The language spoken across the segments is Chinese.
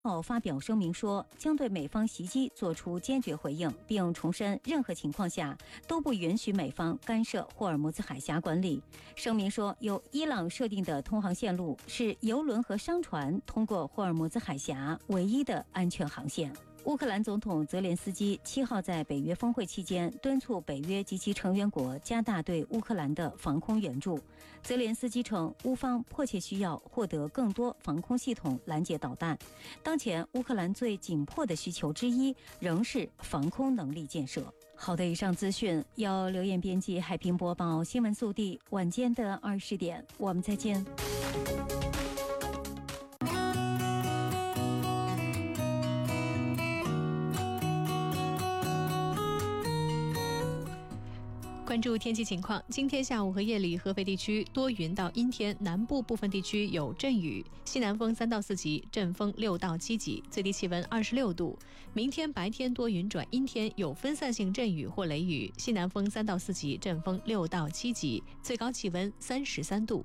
发表声明说，将对美方袭击作出坚决回应，并重申任何情况下都不允许美方干涉霍尔木兹海峡管理。声明说，由伊朗设定的通航线路是油轮和商船通过霍尔木兹海峡唯一的安全航线。乌克兰总统泽连斯基7号在北约峰会期间敦促北约及其成员国加大对乌克兰的防空援助。泽连斯基称，乌方迫切需要获得更多防空系统拦截导弹。当前乌克兰最紧迫的需求之一仍是防空能力建设。好的，以上资讯由刘艳编辑，海平播报，新闻速递，晚间的20点，我们再见。 关注天气情况，今天下午和夜里，合肥地区多云到阴天，南部部分地区有阵雨，西南风3到4级，阵风6到7级，最低气温26度。明天白天多云转阴天，有分散性阵雨或雷雨，西南风3到4级，阵风6到7级，最高气温33度。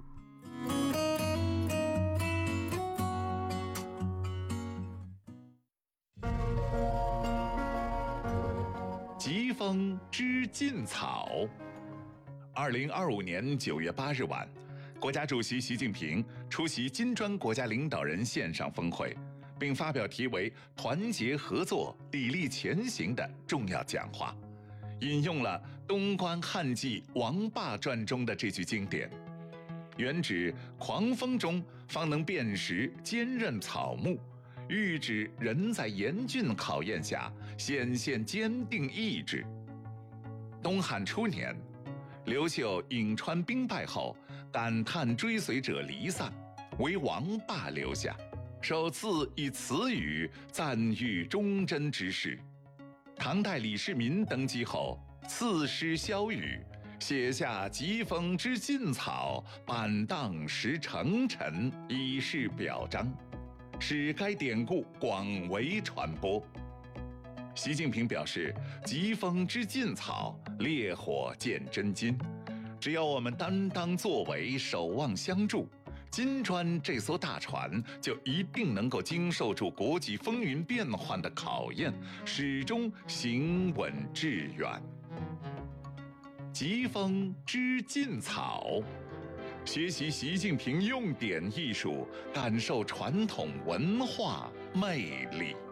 疾风知劲草。2025年9月8日晚，国家主席习近平出席金砖国家领导人线上峰会，并发表题为“团结合作，砥砺前行”的重要讲话，引用了东关汉记《王霸传》中的这句经典：“原指狂风中方能辨识坚韧草木，喻指人在严峻考验下显现坚定意志。”东汉初年，刘秀颍川兵败后，感叹追随者离散，为王霸留下，首次以此语赞誉忠贞之士。唐代李世民登基后，赐诗萧雨，写下“疾风知劲草，板荡识成臣”，以示表彰，使该典故广为传播。习近平表示，疾风知劲草，烈火见真金。只要我们担当作为，守望相助，金砖这艘大船就一定能够经受住国际风云变幻的考验，始终行稳致远。疾风知劲草，学习习近平用典艺术，感受传统文化魅力。